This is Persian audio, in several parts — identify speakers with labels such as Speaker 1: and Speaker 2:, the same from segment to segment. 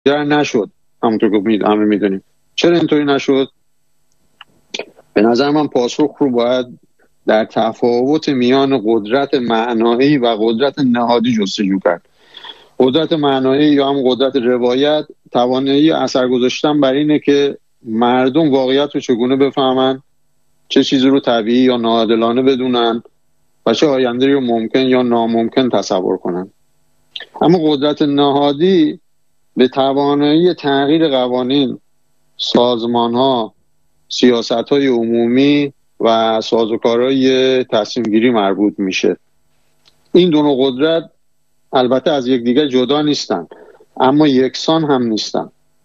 Speaker 1: نشد. همونطور که همه میدونیم. چرا اینطوری نشد؟ به نظر من پاسخ رو باید در تفاوت میان قدرت معنایی و قدرت نهادی جستجو کرد. قدرت معنایی یا هم قدرت روایت توانایی اثر گذاشتن بر اینه که مردم واقعیت رو چگونه بفهمن، چه چیزی رو طبیعی یا ناعادلانه بدونن و چه آینده‌ای رو ممکن یا ناممکن تصور کنن. اما قدرت نهادی به توانایی تغییر قوانین، سازمان‌ها، سیاست‌های عمومی و سازوکارهای تصمیم گیری مربوط میشه. این دو نوع قدرت البته از یکدیگر جدا نیستن، اما یکسان هم نیستن.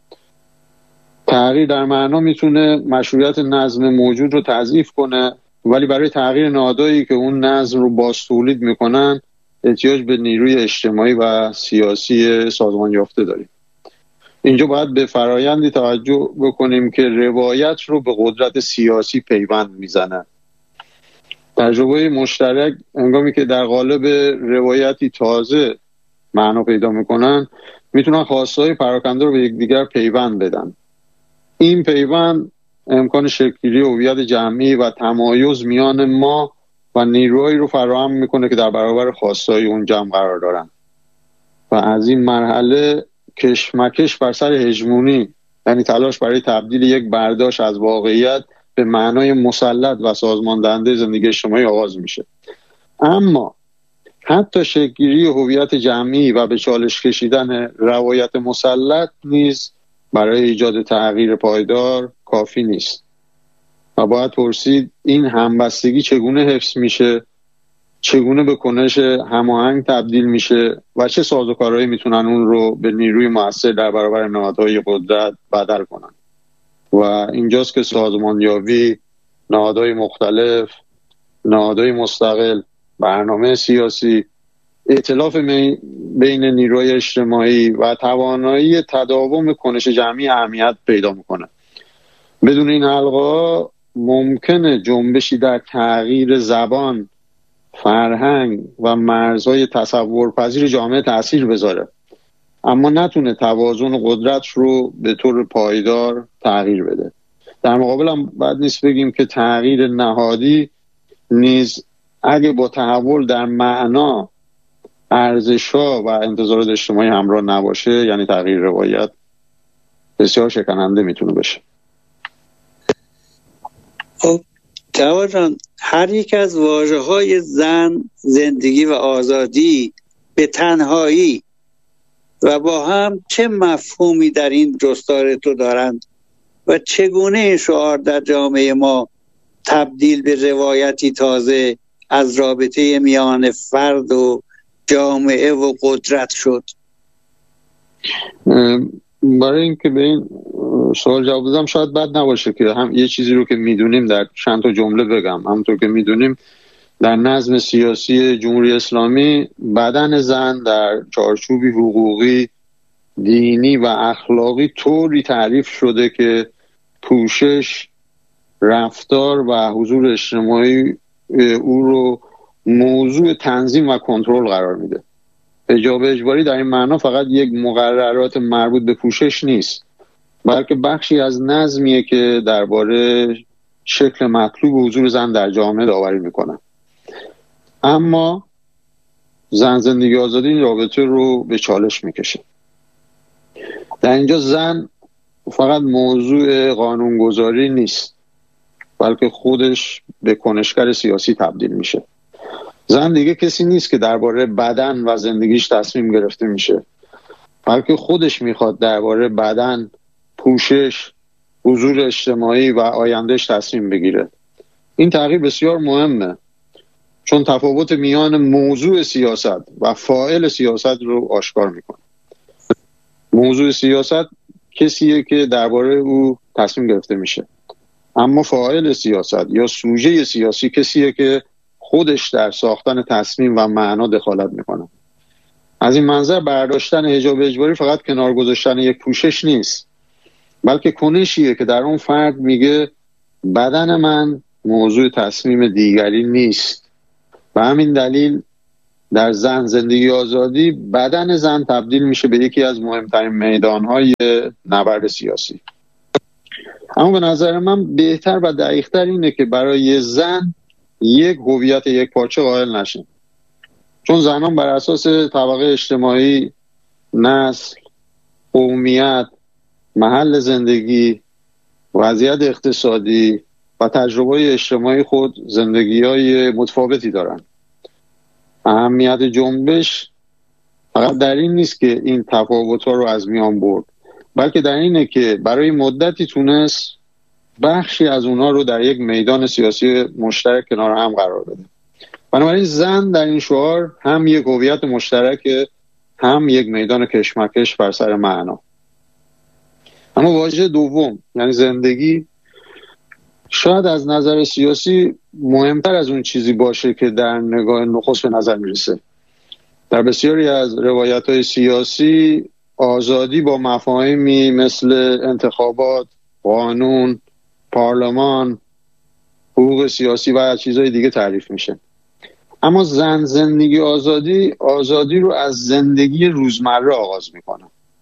Speaker 1: تغییر در معنا میتونه مشروعیت نظم موجود رو تضعیف کنه، ولی برای تغییر نهادهایی که اون نظم رو باز تولید میکنن احتیاج به نیروی اجتماعی و سیاسی سازمان یافته داریم. اینجا باید به فرایندی توجه بکنیم که روایت رو به قدرت سیاسی پیوند میزنه. تجربه مشترک هنگامی که در قالب روایتی تازه معنا پیدا میکنن میتونن خواستهای پراکنده رو به یکدیگر پیوند بدن. این پیوند امکان شکل‌گیری هویت جمعی و تمایز میان ما و نیروهایی رو فراهم میکنه که در برابر خواستهای اون جمع قرار دارن و از این مرحله کشمکش بر سر هژمونی، یعنی تلاش برای تبدیل یک برداشت از واقعیت به معنای مسلط و سازماندهنده زندگی اجتماعی آغاز میشه. اما حتی شکل‌گیری هویت جمعی و به چالش کشیدن روایت مسلط نیز برای ایجاد تغییر پایدار کافی نیست و باید پرسید این همبستگی چگونه حفظ میشه، چگونه به کنش هماهنگ تبدیل میشه و چه سازوکارهایی میتونن اون رو به نیروی مؤثر در برابر نهادهای قدرت بدل کنن. و اینجاست که سازماندهی، نهادهای مختلف، نهادهای مستقل، برنامه سیاسی، ائتلاف بین نیروهای اجتماعی و توانایی تداوم کنش جمعی اهمیت پیدا میکنه. بدون این حلقه‌ها ممکنه جنبشی در تغییر زبان، فرهنگ و مرزهای تصورپذیر جامعه تأثیر بذاره، اما نتونه توازن قدرت رو به طور پایدار تغییر بده. در مقابل هم باید نیست بگیم که تغییر نهادی نیز اگه با تحول در معنا، ارزش‌ها و انتظارات اجتماعی همراه نباشه، یعنی تغییر روایت، بسیار شکننده میتونه بشه.
Speaker 2: خب جواد جان، هر یک از واژه‌های زن، زندگی و آزادی به تنهایی و با هم چه مفهومی در این جستار تو دارند و چگونه این شعار در جامعه ما تبدیل به روایتی تازه از رابطه میان فرد و جامعه و قدرت شد؟
Speaker 1: برای اینکه به این سوال جواب بدم شاید بد نباشه که هم یه چیزی رو که میدونیم در چند تا جمله بگم. همونطور که میدونیم در نظم سیاسی جمهوری اسلامی بدن زن در چارچوبی حقوقی، دینی و اخلاقی طوری تعریف شده که پوشش، رفتار و حضور اجتماعی او رو موضوع تنظیم و کنترل قرار میده. حجاب اجباری در این معنا فقط یک مقررات مربوط به پوشش نیست، بلکه بخشی از نظمیه که درباره شکل مطلوب حضور زن در جامعه داوری میکنه. اما زن زندگی آزادی این رابطه رو به چالش میکشه. در اینجا زن فقط موضوع قانونگذاری نیست، بلکه خودش به کنشگر سیاسی تبدیل میشه. زن دیگه کسی نیست که درباره بدن و زندگیش تصمیم گرفته میشه، بلکه خودش میخواد درباره بدن، پوشش، حضور اجتماعی و آیندهش تصمیم بگیره. این تغییر بسیار مهمه، چون تفاوت میان موضوع سیاست و فاعل سیاست رو آشکار میکنه. موضوع سیاست کسیه که درباره او تصمیم گرفته میشه، اما فاعل سیاست یا سوژه سیاسی کسیه که خودش در ساختن تصمیم و معنا دخالت میکنه. از این منظر برداشتن حجاب اجباری فقط کنار گذاشتن یک پوشش نیست، بلکه کنشیه که در اون فرد میگه بدن من موضوع تصمیم دیگری نیست. و همین دلیل در زن زندگی آزادی بدن زن تبدیل میشه به یکی از مهمترین میدانهای نبرد سیاسی. اما به نظر من بهتر و دقیق‌تر اینه که برای زن یک هویت یک پارچه قائل نشیم، چون زنان بر اساس طبقه اجتماعی، نسل، قومیت، محل زندگی، وضعیت اقتصادی و تجربه اجتماعی خود زندگی‌های متفاوتی دارند. اهمیت جنبش فقط در این نیست که این تفاوت‌ها رو از میان برد، بلکه در اینه که برای مدتی تونست بخشی از اونها رو در یک میدان سیاسی مشترک کنار هم قرار بده. بنابراین زن در این شعار هم یک هویت مشترک، هم یک میدان کشمکش بر سر معنا. اما واژه دوم یعنی زندگی شاید از نظر سیاسی مهمتر از اون چیزی باشه که در نگاه نخست به نظر میرسه. در بسیاری از روایت‌های سیاسی آزادی با مفاهیمی مثل انتخابات، قانون، پارلمان، حقوق سیاسی و چیزهای دیگه تعریف میشه. اما زن زندگی آزادی رو از زندگی روزمره آغاز میکنه.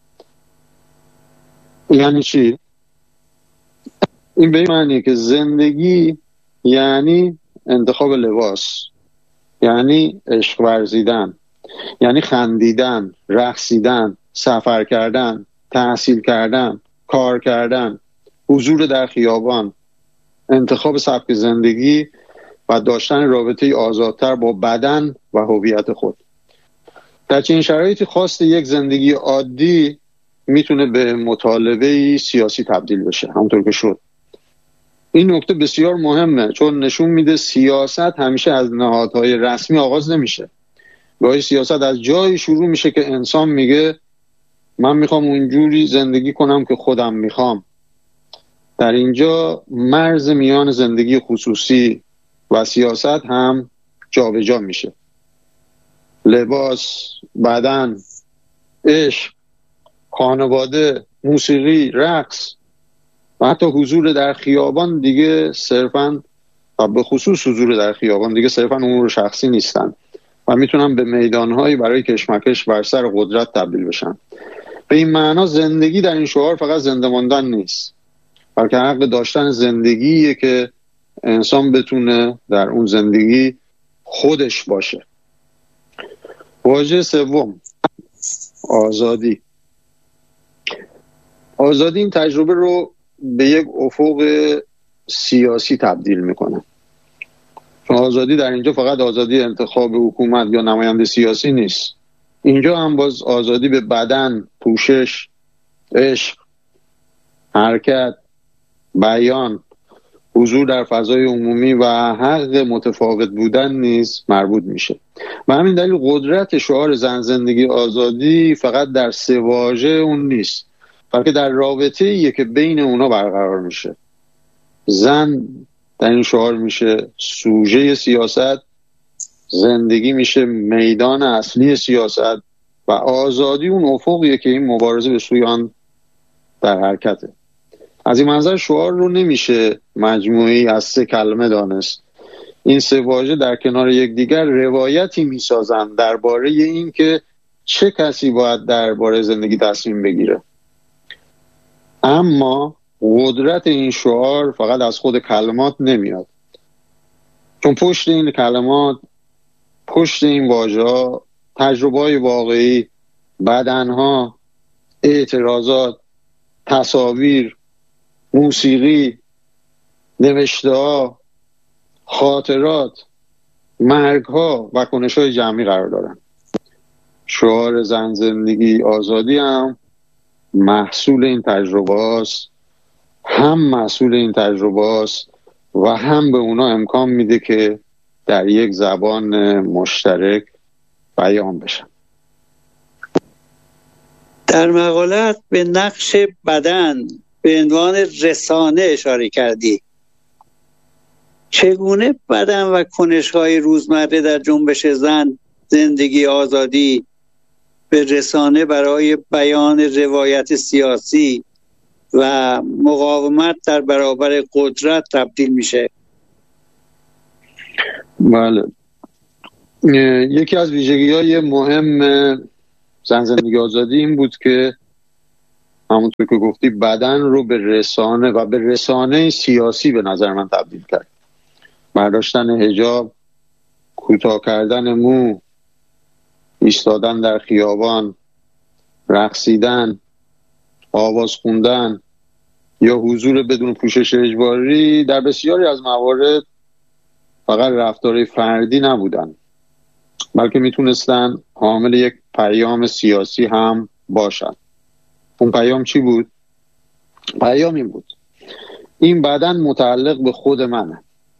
Speaker 1: یعنی چی؟ این به این معنیه که زندگی یعنی انتخاب لباس، یعنی عشق ورزیدن، یعنی خندیدن، رقصیدن، سفر کردن، تحصیل کردن، کار کردن، حضور در خیابان، انتخاب سبک زندگی و داشتن رابطه آزادتر با بدن و هویت خود. در چنین شرایطی خواست یک زندگی عادی میتونه به مطالبه سیاسی تبدیل بشه، همونطور که شد. این نکته بسیار مهمه، چون نشون میده سیاست همیشه از نهادهای رسمی آغاز نمیشه. گاهی سیاست از جایی شروع میشه که انسان میگه من میخوام اونجوری زندگی کنم که خودم میخوام. در اینجا مرز میان زندگی خصوصی و سیاست هم جابجا میشه. لباس، بدن، عشق، خانواده، موسیقی، رقص و حتی حضور در خیابان دیگه صرفاً و به خصوص حضور در خیابان دیگه صرفاً امور شخصی نیستن و میتونن به میدانهایی برای کشمکش بر سر قدرت تبدیل بشن. به این معنا زندگی در این شعار فقط زنده ماندن نیست، بلکه حق داشتن زندگیه که انسان بتونه در اون زندگی خودش باشه. واژه سوم، آزادی. آزادی این تجربه رو به یک افق سیاسی تبدیل میکنه. چون آزادی در اینجا فقط آزادی انتخاب حکومت یا نماینده سیاسی نیست. اینجا هم باز آزادی به بدن، پوشش، عشق، حرکت، بیان، حضور در فضای عمومی و حق متفاوت بودن نیز مربوط میشه. و همین دلیل قدرت شعار زن زندگی آزادی فقط در سه واژه اون نیست، بلکه در رابطه‌ایه که بین اونا برقرار میشه. زن در این شعار میشه سوژه سیاست، زندگی میشه میدان اصلی سیاست و آزادی اون افقیه که این مبارزه به سوی آن در حرکته. از این منظر شعار رو نمیشه مجموعی از سه کلمه دانست. این سه واژه در کنار یکدیگر روایتی میسازن درباره این که چه کسی باید درباره زندگی تصمیم بگیره. اما قدرت این شعار فقط از خود کلمات نمیاد، چون پشت این کلمات، پشت این واژه‌ها تجربه‌های واقعی، بدنها، اعتراضات، تصاویر، موسیقی، نوشته‌ها، خاطرات، مرگ‌ها و کنش‌های جمعی قرار دارن. شعار زن زندگی آزادی هم محصول این تجربه است، هم محصول این تجربه است و هم به اونا امکان میده که در یک زبان مشترک بیان بشن.
Speaker 2: در مقالت به نقش بدن به عنوان رسانه اشاره کردی. چگونه بدن و کنش‌های روزمره در جنبش زن زندگی آزادی به رسانه برای بیان روایت سیاسی و مقاومت در برابر قدرت تبدیل میشه؟
Speaker 1: بله، یکی از ویژگی‌های مهم زن زندگی آزادی این بود که همونطور که گفتی بدن رو به رسانه و به رسانه سیاسی به نظر من تبدیل کرد. برداشتن حجاب، کوتاه کردن مو، ایستادن در خیابان، رقصیدن، آواز خوندن یا حضور بدون پوشش اجباری در بسیاری از موارد فقط رفتار فردی نبودن، بلکه میتونستن حامل یک پیام سیاسی هم باشن. اون پیام چی بود؟ پیام این بود: این بدن متعلق به خود منه.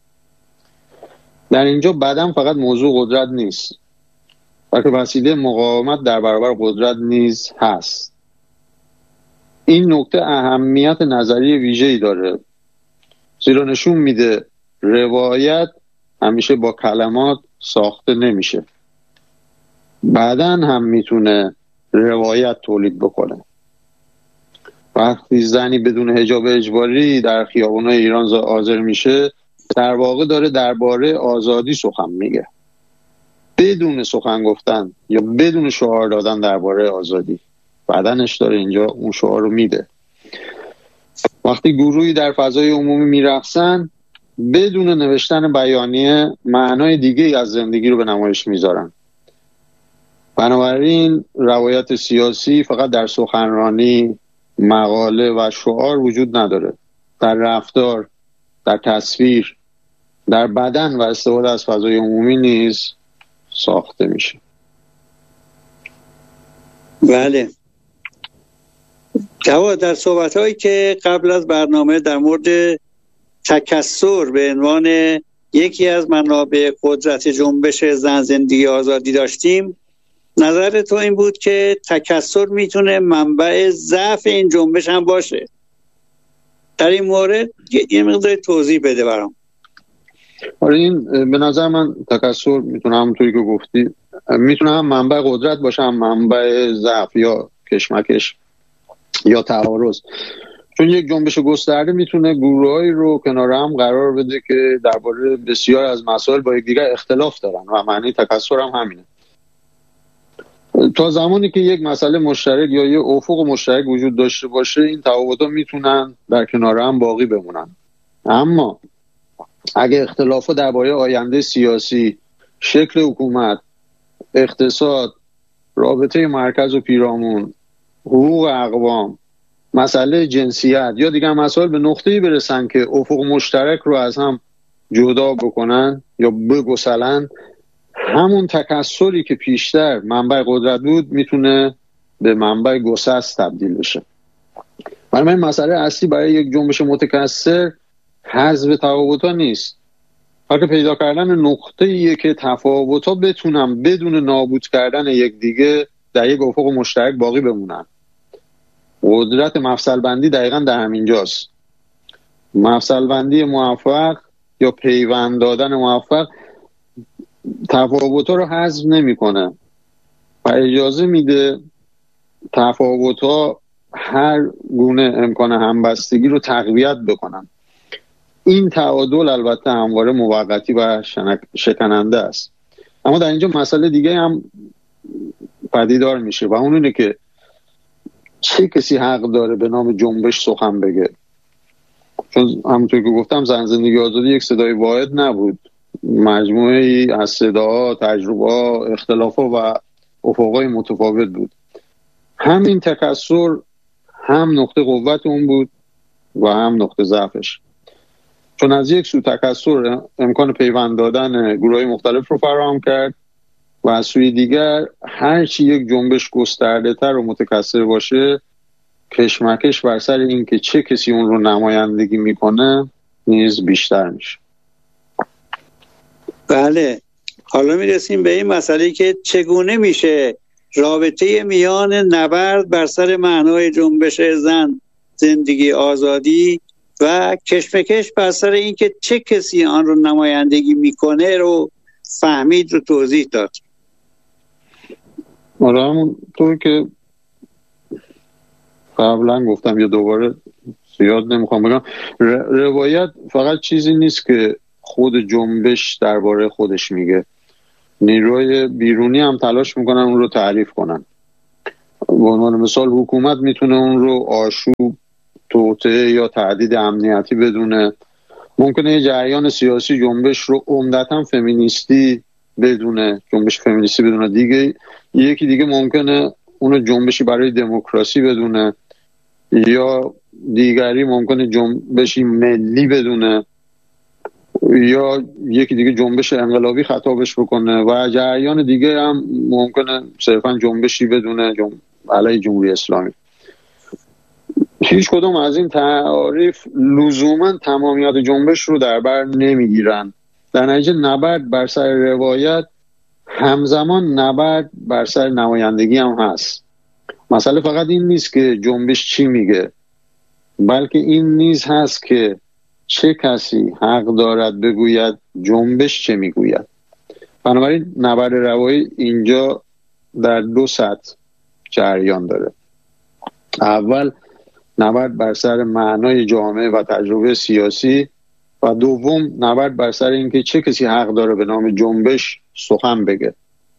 Speaker 1: در اینجا بدن فقط موضوع قدرت نیست، بلکه وسیله مقاومت در برابر قدرت نیز هست. این نکته اهمیت نظری ویژه‌ای داره، زیرا نشون میده روایت همیشه با کلمات ساخته نمیشه. بدن هم میتونه روایت تولید بکنه. وقتی زنی بدون حجاب اجباری در خیابان‌های ایران حاضر میشه، در واقع داره درباره آزادی سخن میگه، بدون سخن گفتن یا بدون شعار دادن درباره آزادی. بدنش داره اینجا اون شعار رو میده. وقتی گروهی در فضای عمومی میرقصن، بدون نوشتن بیانیه معنای دیگه از زندگی رو به نمایش میذارن. بنابراین روایت سیاسی فقط در سخنرانی، مقاله و شعار وجود نداره. در رفتار، در تصویر، در بدن و استفاده از فضای عمومی نیز ساخته میشه.
Speaker 2: بله. جواد، در صحبت‌هایی که قبل از برنامه در مورد تکثر به عنوان یکی از منابع قدرت جنبش زن زندگی آزادی داشتیم، نظر تو این بود که تکثر میتونه منبع ضعف این جنبش هم باشه. در این مورد یه مقدار توضیح بده برام.
Speaker 1: آره، این به نظر من تکثر میتونه همونطوری که گفتی میتونه هم منبع قدرت باشه، هم منبع ضعف یا کشمکش یا تعارض. چون یک جنبش گسترده میتونه گروهایی رو کنار هم قرار بده که درباره بسیار از مسائل با یکدیگر اختلاف دارن و معنی تکثر هم همینه. تا زمانی که یک مسئله مشترک یا یک افق مشترک وجود داشته باشه، این تفاوت‌ها میتونن در کنار هم باقی بمونن. اما اگه اختلافات درباره آینده سیاسی، شکل حکومت، اقتصاد، رابطه مرکز و پیرامون، حقوق اقوام، مسئله جنسیت یا دیگر مسائل به نقطه‌ای برسن که افق مشترک رو از هم جدا بکنن یا بگسلن، همون تکثری که پیشتر منبع قدرت بود میتونه به منبع گسست تبدیل بشه. برای من مسئله اصلی برای یک جنبش متکثر حذف تفاوت‌ها نیست، بلکه پیدا کردن نقطه‌ایه که تفاوت‌ها بتونن بدون نابود کردن یکدیگه در یک افق مشترک باقی بمونن. قدرت مفصل بندی دقیقاً در همینجاست. مفصل بندی موفق یا پیوند دادن موفق تفاوت‌ها رو حذف نمی‌کنه و اجازه میده تفاوت‌ها هر گونه امکان همبستگی رو تقویت بکنن. این تعادل البته همواره موقتی و شکننده است. اما در اینجا مسئله دیگه هم پدیدار میشه و اون اینه که چه کسی حق داره به نام جنبش سخن بگه. چون همونطور که گفتم زن زندگی آزادی یک صدای واحد نبود، مجموعه‌ای از صداها، تجربه‌ها، اختلاف‌ها و افق‌های متفاوت بود. همین تکثر هم نقطه قوت اون بود و هم نقطه ضعفش. چون از یک سو تکثر امکان پیوند دادن گروه‌های مختلف رو فراهم کرد و از سوی دیگر هرچی یک جنبش گسترده‌تر و متکثر باشه، کشمکش بر سر این که چه کسی اون رو نمایندگی میکنه نیز بیشتر میشه.
Speaker 2: بله، حالا میرسیم به این مسئله که چگونه میشه رابطه میان نبرد بر سر معنای جنبش زن زندگی آزادی و کشمکش بر سر این که چه کسی آن رو نمایندگی میکنه رو فهمید، رو توضیح داد.
Speaker 1: آره، همون طور که قبلا گفتم یا دوباره زیاد نمیخوام بگم، روایت فقط چیزی نیست که خود جنبش درباره خودش میگه. نیروی بیرونی هم تلاش میکنن اون رو تعریف کنن. به عنوان مثال حکومت میتونه اون رو آشوب، توطئه یا تهدید امنیتی بدونه. ممکنه یه جریان سیاسی جنبش رو عمدتاً فمینیستی بدونه، جنبش فمینیستی بدونه. دیگه یکی دیگه ممکنه اونو جنبشی برای دموکراسی بدونه، یا دیگری ممکنه جنبشی ملی بدونه، یا یکی دیگه جنبش انقلابی خطابش بکنه و جریان دیگه هم ممکنه صرفا جنبشی بدونه علیه جمهوری اسلامی. هیچ کدوم از این تعاریف لزوما تمامیت جنبش رو در بر نمیگیرن. در نتیجه نبرد بر سر روایت همزمان نبرد بر سر نمایندگی هم هست. مسئله فقط این نیست که جنبش چی میگه، بلکه این نیز هست که چه کسی حق دارد بگوید جنبش چه میگوید. بنابراین نبرد روایی اینجا در دو سطح جریان داره. اول نبرد بر سر معنای جامعه و تجربه سیاسی، و دوم نبرد بر سر اینکه چه کسی حق داره به نام جنبش سخن بگه.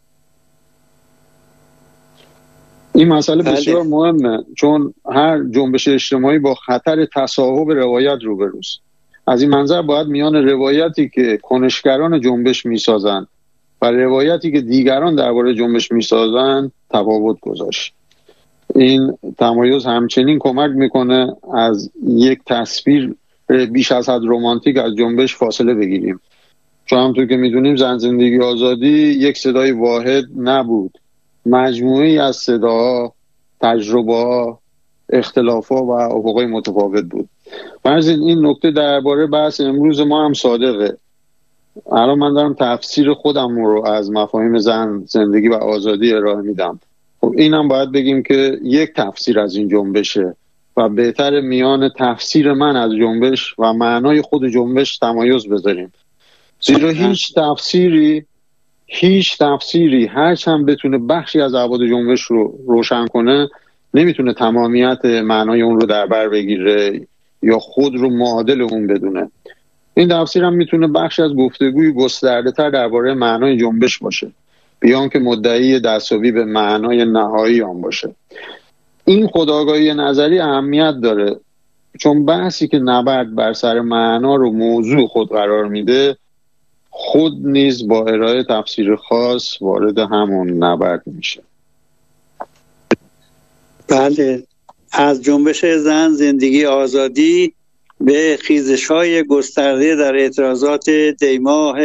Speaker 1: این مسئله بسیار مهمه، چون هر جنبش اجتماعی با خطر تصاحب روایت روبروست. از این منظر باید میان روایتی که کنشگران جنبش میسازن و روایتی که دیگران درباره جنبش میسازن تفاوت گذاشت. این تمایز همچنین کمک میکنه از یک تصویر بیش از حد رمانتیک از جنبش فاصله بگیریم. چون همونطور که میدونیم زن زندگی آزادی یک صدای واحد نبود، مجموعی از صداها، تجربه‌ها، اختلاف‌ها و افق‌های متفاوت بود. فرض این نکته درباره بحث امروز ما هم صادقه. الان من دارم تفسیر خودم رو از مفاهیم زن، زندگی و آزادی ارائه میدم. خب اینم باید بگیم که یک تفسیر از این جنبشه و بهتر میان تفسیر من از جنبش و معنای خود جنبش تمایز بذاریم. زیرا هیچ تفسیری هرچند بتونه بخشی از ابعاد جنبش رو روشن کنه نمیتونه تمامیت معنای اون رو در بر بگیره یا خود رو معادل اون بدونه. این تفسیر هم میتونه بخشی از گفتگوی گسترده‌تر درباره معنای جنبش باشه، بیان که مدعی دستیابی به معنای نهایی آن باشه. این خودآگاهی نظری اهمیت داره، چون بحثی که نبرد بر سر معنا رو موضوع خود قرار میده، خود نیز با ارائه تفسیر خاص وارد همون نبرد میشه.
Speaker 2: بله، از جنبش زن، زندگی، آزادی به خیزش‌های گسترده در اعتراضات دیماه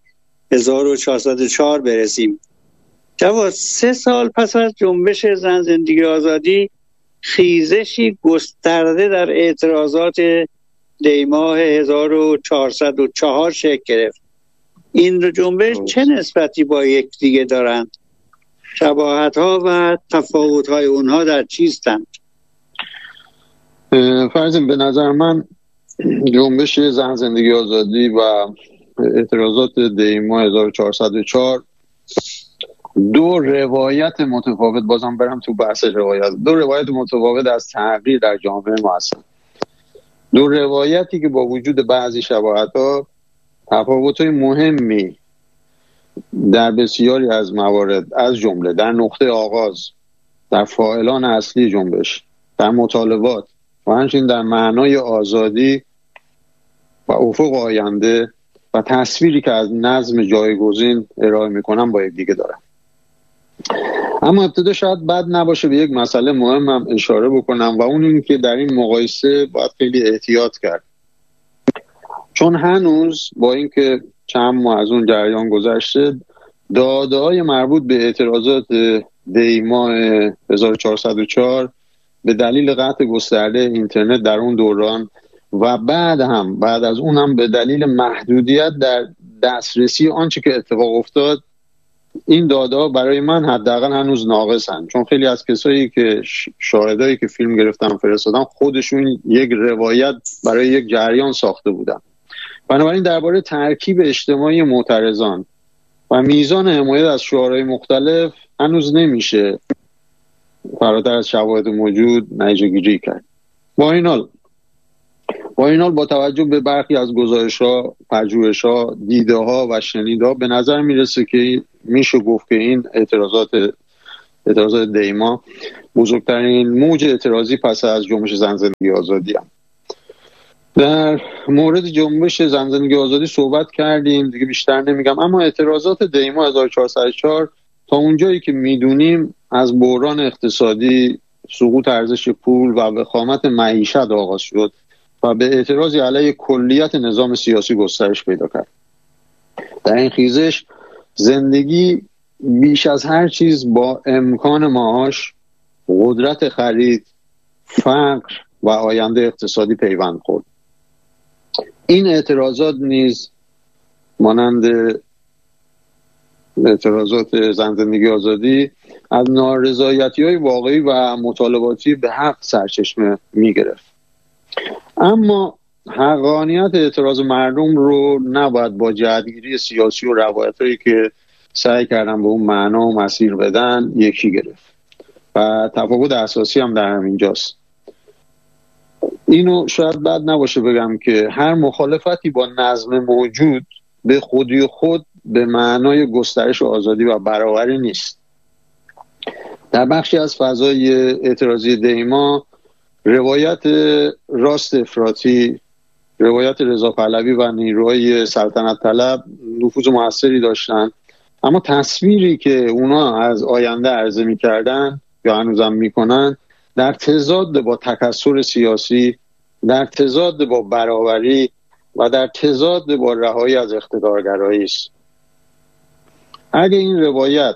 Speaker 2: 1404 برسیم. جواد، 3 سال پس از جنبش زن، زندگی، آزادی خیزشی گسترده در اعتراضات دیماه 1404 شکل گرفت. این دو جنبش چه نسبتی با یکدیگه دارند؟ شباهت‌ها و تفاوت‌های اونها در چیستند؟
Speaker 1: فرضاً به نظر من جنبش زن، زندگی، آزادی و اعتراضات دیماه 1404 دو روایت متفاوت، بازم برم تو بحث روایت، دو روایت متفاوت از تغییر در جامعه ما هستند. دو روایتی که با وجود بعضی شباهت‌ها تفاوت‌های مهمی در بسیاری از موارد، از جمله در نقطه آغاز، در فاعلان اصلی جنبش، در مطالبات و همچنین در معنای آزادی و افق آینده و تصویری که از نظم جایگزین ارائه میکنن با یکدیگه دارن. اما ابتدا شاید بد نباشه به یک مسئله مهمم اشاره بکنم و اون این که در این مقایسه باید خیلی احتیاط کرد، چون هنوز با اینکه چند ماه از اون جریان گذشته، داده‌های مربوط به اعتراضات دیماه 1404 به دلیل قطع گسترده اینترنت در اون دوران و بعد از اون هم به دلیل محدودیت در دسترسی آنچه که اتفاق افتاد، این داده‌ها برای من حداقل هنوز ناقصن. چون خیلی از کسایی که شاهدایی که فیلم گرفتن فرستادن خودشون یک روایت برای یک جریان ساخته بودن. بنابراین درباره ترکیب اجتماعی معترضان و میزان حمایت از شعارهای مختلف هنوز نمیشه فراتر از شواهد موجود نتیجه گیری کرد. با این حال با این حال با توجه به برخی از گزارش‌ها، پژوهش‌ها، دیده‌ها و شنیده‌ها به نظر میرسه که میشه گفت که این اعتراضات دیما بزرگترین موج اعتراضی پس از جنبش زن زندگی آزادی هم. در مورد جنبش زن زندگی آزادی صحبت کردیم دیگه، بیشتر نمیگم، اما اعتراضات دیما 1404 تا اونجایی که میدونیم از بحران اقتصادی، سقوط ارزش پول و وخامت معیشت آغاز شد و به اعتراضی علیه کلیت نظام سیاسی گسترش پیدا کرد. در این خیزش زندگی بیش از هر چیز با امکان معاش، قدرت خرید، فقر و آینده اقتصادی پیوند خورد. این اعتراضات نیز مانند اعتراضات زن زندگی آزادی از نارضایتی‌های واقعی و مطالباتی به حق سرچشمه می‌گرفت. اما حقانیت اعتراض مردم رو نباید با جهتگیری سیاسی و روایت‌هایی که سعی کردن به اون معنا و مسیر بدن یکی گرفت و تفاوت اساسی هم در همینجاست. اینو شاید بد نباشه بگم که هر مخالفتی با نظم موجود به خودی خود به معنای گسترش و آزادی و برابری نیست. در بخشی از فضای اعتراضی دیما روایت راست افراطی، روایت رضا پهلوی و نیروهای سلطنت طلب نفوذ موثری داشتن، اما تصویری که اونا از آینده عرضه می‌کردن یا هنوزم می‌کنن در تضاد با تکثر سیاسی، در تضاد با برابری و در تضاد با رهایی از اقتدارگرایی است. اگه این روایت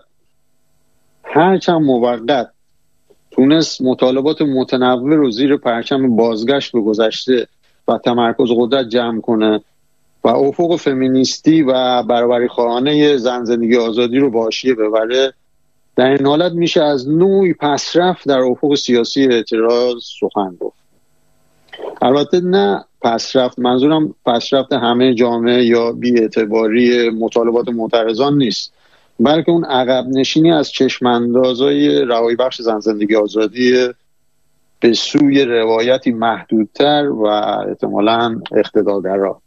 Speaker 1: هرچند موقت تونست مطالبات متنوع رو زیر پرچم بازگشت به گذشته و تمرکز قدرت جمع کنه و افق فمینیستی و برابری خواهانه زن زندگی آزادی رو به حاشیه ببره، در این حالت میشه از نوعی پسرفت در افق سیاسی اعتراض سخن گفت. البته نه پسرفت، منظورم پسرفت همه جامعه یا بی‌اعتباری مطالبات معترضان نیست، بلکه اون عقب نشینی از چشماندازهای رهایی بخش زن زندگی آزادی به سوی روایتی محدودتر و احتمالاً اقتدارگرا.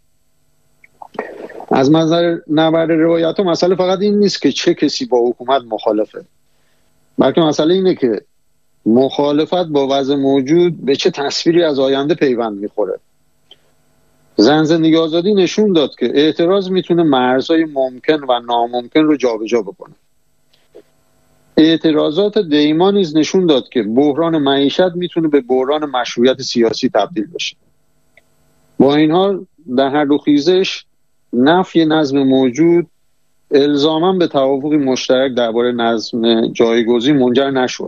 Speaker 1: از منظر نبرد روایت ها مسئله فقط این نیست که چه کسی با حکومت مخالفه، بلکه مسئله اینه که مخالفت با وضع موجود به چه تصویری از آینده پیوند میخوره. زن زندگی آزادی نشون داد که اعتراض میتونه مرزهای ممکن و ناممکن رو جابجا بکنه. اعتراضات دیما نیز نشون داد که بحران معیشت میتونه به بحران مشروعیت سیاسی تبدیل بشه. با این حال در هر دو خیزش نفی نظم موجود الزاماً به توافقی مشترک درباره نظم جایگزین منجر نشد.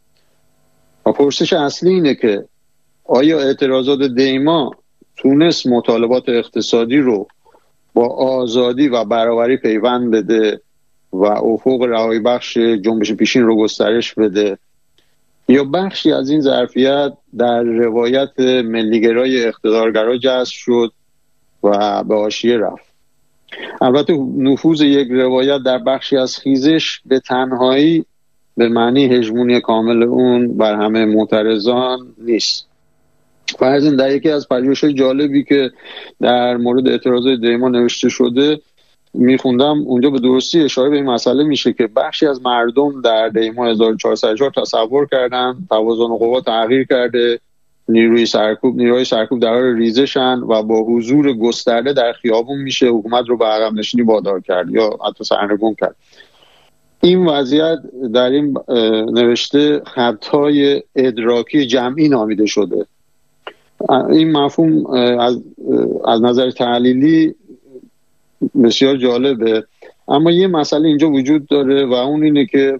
Speaker 1: و پرسش اصلی اینه که آیا اعتراضات دیما تونست مطالبات اقتصادی رو با آزادی و برابری پیوند بده و افق رهایی بخش جنبش پیشین رو گسترش بده، یا بخشی از این ظرفیت در روایت ملیگرای اقتدارگرا جذب شد و به حاشیه رفت؟ البته نفوذ یک روایت در بخشی از خیزش به تنهایی به معنی هژمونی کامل اون بر همه معترضان نیست. فرضاً در یکی از پژوهش‌های جالبی که در مورد اعتراضات دیما نوشته شده میخوندم، اونجا به درستی اشاره به این مسئله میشه که بخشی از مردم در دیما 1404 تصور کردن توازن قوا تغییر کرده، نیروهای سرکوب در حال ریزشن و با حضور گسترده در خیابون میشه حکومت رو به عقب نشینی وادار کرد یا حتی سرنگون کرد. این وضعیت در این نوشته خطای ادراکی جمعی نامیده شده. این مفهوم از نظر تحلیلی بسیار جالبه، اما یه مسئله اینجا وجود داره و اون اینه که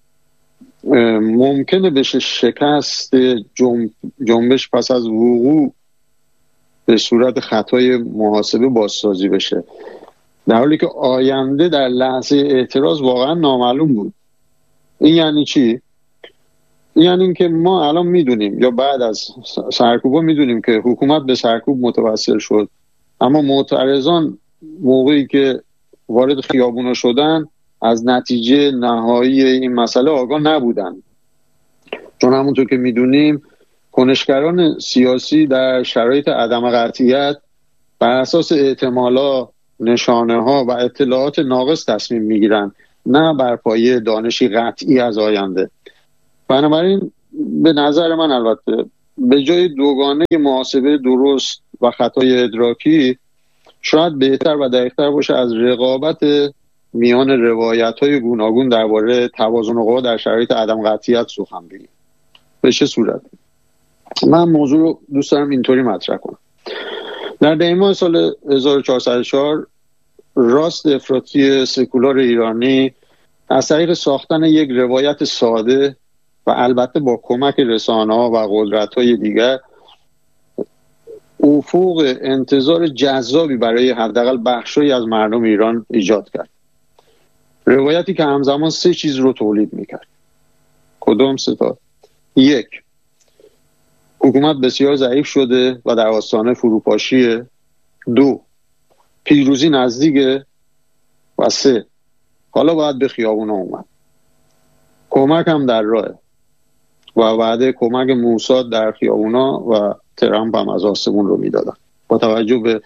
Speaker 1: ممکنه بشه شکست جنبش پس از وقوع به صورت خطای محاسبه بازسازی بشه، در حالی که آینده در لحظه اعتراض واقعا نامعلوم بود. این یعنی چی؟ این یعنی این که ما الان میدونیم یا بعد از سرکوبا میدونیم که حکومت به سرکوب متوسل شد، اما معترضان موقعی که وارد خیابونا شدن از نتیجه نهایی این مسئله آگاه نبودن، چون همونطور که میدونیم کنشگران سیاسی در شرایط عدم قطعیت بر اساس احتمالات، نشانه ها و اطلاعات ناقص تصمیم میگیرن، نه بر پایه دانشی قطعی از آینده. بنابراین به نظر من البته به جای دوگانه محاسبه درست و خطای ادراکی، شاید بهتر و دقیق‌تر باشه از رقابت میان روایت‌های گوناگون درباره توازن قوا در شرایط عدم قطعیت سخن بگیم. به چه صورت؟ من موضوع رو دوست دارم اینطوری مطرح کنم. در دیماه سال 1404 راست افراطی سکولار ایرانی از طریق ساختن یک روایت ساده و البته با کمک رسانه‌ها و قدرت‌های دیگر افق انتظار جذابی برای حداقل بخشی از مردم ایران ایجاد کرد. روایتی که همزمان 3 چیز رو تولید میکرد. کدام 3 تا؟ 1. حکومت بسیار ضعیف شده و در آستانه فروپاشیه. 2. پیروزی نزدیکه. و 3. حالا باید به خیابونا اومد. کمک هم در راهه و وعده کمک موساد در خیابونا و ترامپ هم از آسمون رو میدادن. با توجه به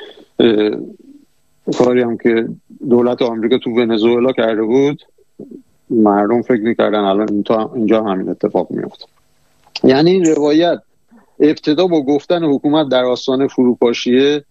Speaker 1: کاری هم که دولت آمریکا تو ونزوئلا کرده بود، مردم فکر میکردن الان اینجا همین اتفاق میفته. یعنی این روایت ابتدا با گفتن حکومت در آستانه فروپاشیه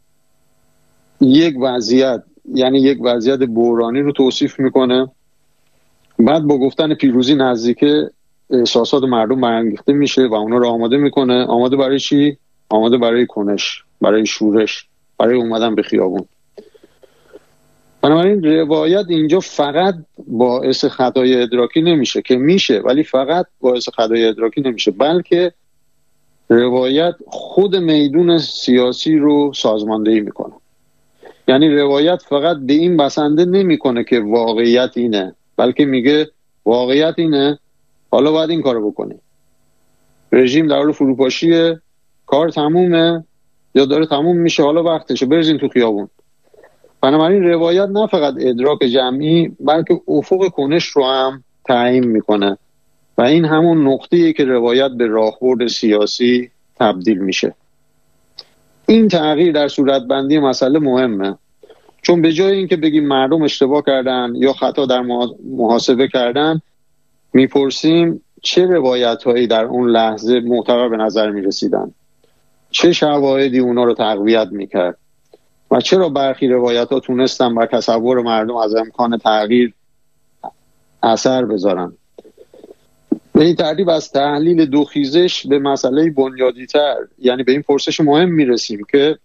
Speaker 1: یک وضعیت بحرانی رو توصیف میکنه، بعد با گفتن پیروزی نزدیکه احساسات مردم برانگیخته میشه و اونا رو آماده میکنه. آماده برای چی؟ آماده برای کنش، برای شورش، برای اومدن به خیابون. بنابراین روایت اینجا فقط باعث خطای ادراکی نمیشه، که میشه ولی فقط باعث خطای ادراکی نمیشه، بلکه روایت خود میدون سیاسی رو سازماندهی میکنه. یعنی روایت فقط به این بسنده نمیکنه که واقعیت اینه، بلکه میگه واقعیت اینه، حالا باید این کارو بکنی. رژیم در حال فروپاشیه، کار تمومه یا داره تموم میشه، حالا وقتشه بریزین تو خیابون. بنابراین روایت نه فقط ادراک جمعی بلکه افق کنش رو هم تعیین میکنه و این همون نقطه‌ایه که روایت به راهبرد سیاسی تبدیل میشه. این تغییر در صورتبندی مسئله مهمه، چون به جای اینکه بگیم مردم اشتباه کردن یا خطا در محاسبه کردن، میپرسیم چه روایت‌هایی در اون لحظه معتبر به نظر میرسیدن، چه شواهدی اونا رو تقویت میکرد و چرا برخی روایت‌ها تونستن بر تصور مردم از امکان تغییر اثر بذارن. به این ترتیب از تحلیل دوخیزش به مسئله بنیادی‌تر، یعنی به این پرسش مهم میرسیم که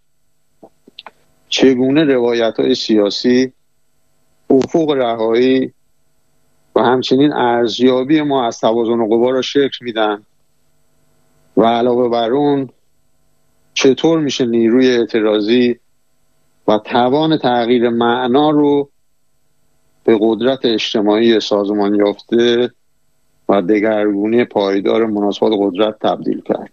Speaker 1: چگونه روایت‌های سیاسی افق رهایی و همچنین ارزیابی ما از توازن قوا را شکل میدن و علاوه بر اون چطور میشه نیروی اعتراضی و توان تغییر معنا رو به قدرت اجتماعی سازمان یافته و دگرگونی پایدار مناسبات قدرت تبدیل کرد.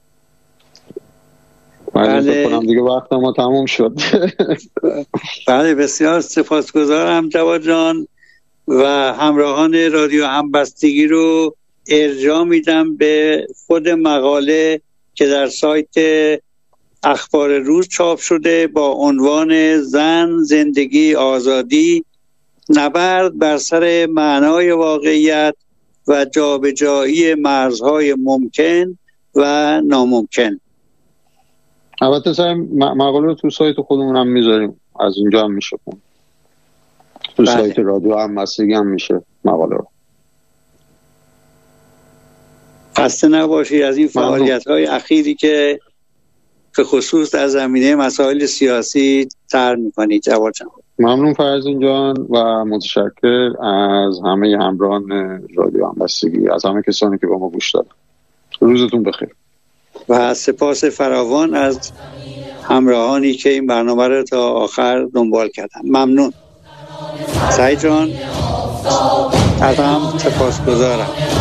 Speaker 2: بله.
Speaker 1: کنم دیگه وقت ما تموم شد.
Speaker 2: بله، بسیار سپاسگزارم جواد جان و همراهان رادیو همبستگی رو ارجاع میدم به خود مقاله که در سایت اخبار روز چاپ شده با عنوان زن، زندگی، آزادی، نبرد بر سر معنای واقعیت و جابجایی مرزهای ممکن و ناممکن.
Speaker 1: البته سر مقاله رو تو سایت خودمون هم میذاریم، از اینجا هم میشه کن. تو
Speaker 2: بله.
Speaker 1: سایت رادیو همبستگی هم میشه مقاله رو.
Speaker 2: خسته نباشید از این فعالیت‌های اخیری که به خصوص در زمینه مسائل سیاسی طرح می‌کنید جواد جان.
Speaker 1: ممنون فرزین جان و متشکر از همه همراهان رادیو همبستگی، از همه کسانی که با ما گوش دادن. روزتون بخیر.
Speaker 2: و سپاس فراوان از همراهانی که این برنامه رو تا آخر دنبال کردن. ممنون. سعید جان، از هم سپاسگزارم.